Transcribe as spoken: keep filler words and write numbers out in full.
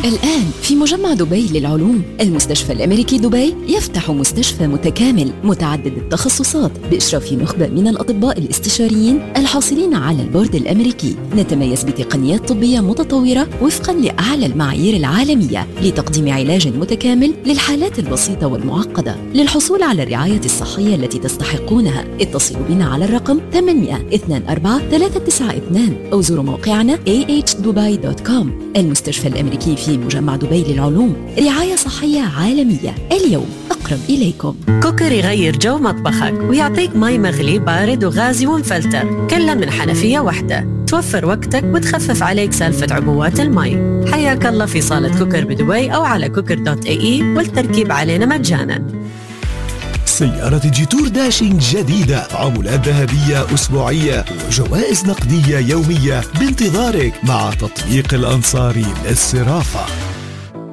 الآن في مجمع دبي للعلوم، المستشفى الأمريكي دبي يفتح مستشفى متكامل متعدد التخصصات بإشراف نخبة من الأطباء الاستشاريين الحاصلين على البورد الأمريكي. نتميز بتقنيات طبية متطورة وفقا لأعلى المعايير العالمية لتقديم علاج متكامل للحالات البسيطة والمعقدة. للحصول على الرعاية الصحية التي تستحقونها اتصلوا بنا على الرقم ثمانية اثنين أربعة ثلاثة تسعة اثنين أو زوروا موقعنا إيه إتش دبي دوت كوم. المستشفى الأمريكي في مجمع دبي للعلوم، رعاية صحية عالمية اليوم أقرب إليكم. كوكر يغير جو مطبخك ويعطيك مي مغلي بارد وغازي ومفلتر، كله من حنفية واحدة، توفر وقتك وتخفف عليك سالفة عبوات المي. حياك الله في صالة كوكر بدبي أو على كوكر دوت اي اي، والتركيب علينا مجانا. سيارة جيتور داشينج جديدة، عمولات ذهبية أسبوعية وجوائز نقدية يومية بانتظارك مع تطبيق الأنصاري للصرافة.